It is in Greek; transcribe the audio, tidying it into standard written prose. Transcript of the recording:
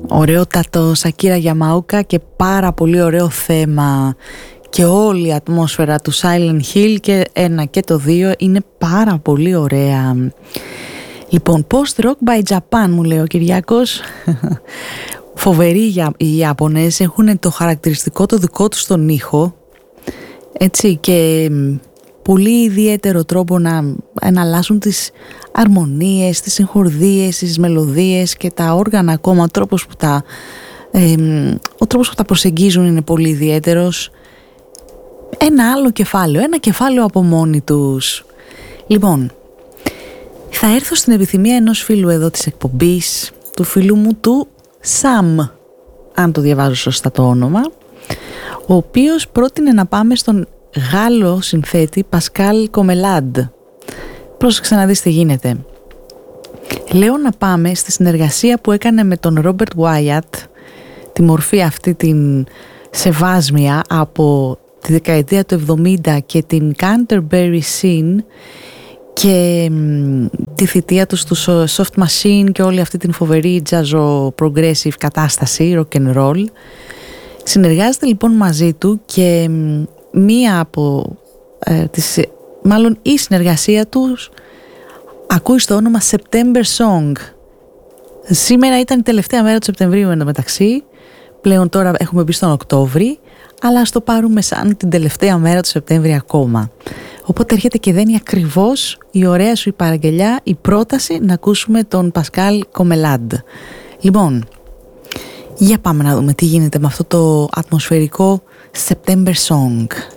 Ωραιότατο Σακύρα Γιαμαούκα και πάρα πολύ ωραίο θέμα. Και όλη η ατμόσφαιρα του Silent Hill και 1 και το 2 είναι πάρα πολύ ωραία. Λοιπόν, Post Rock by Japan μου λέει ο Κυριάκος. Φοβεροί οι Ιάπωνες, έχουν το χαρακτηριστικό το δικό τους τον ήχο, έτσι, και πολύ ιδιαίτερο τρόπο να εναλλάσσουν τις αρμονίες, τις συγχορδίες, τις μελωδίες και τα όργανα ακόμα. Ο τρόπος που τα προσεγγίζουν είναι πολύ ιδιαίτερος. Ένα άλλο κεφάλαιο, ένα κεφάλαιο από μόνοι τους. Λοιπόν, θα έρθω στην επιθυμία ενός φίλου εδώ της εκπομπής, του φίλου μου του Σαμ, αν το διαβάζω σωστά το όνομα, ο οποίος πρότεινε να πάμε στον Γάλλο συνθέτη Πασκάλ Κομελάντ. Πρόσεξε να δεις τι γίνεται. Λέω να πάμε στη συνεργασία που έκανε με τον Ρόμπερτ Βάιατ, τη μορφή αυτή την σεβάσμια από τη δεκαετία του 70 και την Canterbury Scene και τη θητεία τους του Soft Machine και όλη αυτή την φοβερή jazz progressive κατάσταση, rock and roll. Συνεργάζεται λοιπόν μαζί του και μία από μάλλον η συνεργασία τους ακούει στο όνομα September Song. Σήμερα ήταν η τελευταία μέρα του Σεπτεμβρίου εν τω μεταξύ, πλέον τώρα έχουμε μπει στον Οκτώβρη, αλλά ας το πάρουμε σαν την τελευταία μέρα του Σεπτέμβρη ακόμα. Οπότε έρχεται και δένει ακριβώς η ωραία σου η παραγγελιά, η πρόταση να ακούσουμε τον Πασκάλ Κομελάντ. Λοιπόν, για πάμε να δούμε τι γίνεται με αυτό το ατμοσφαιρικό September Song.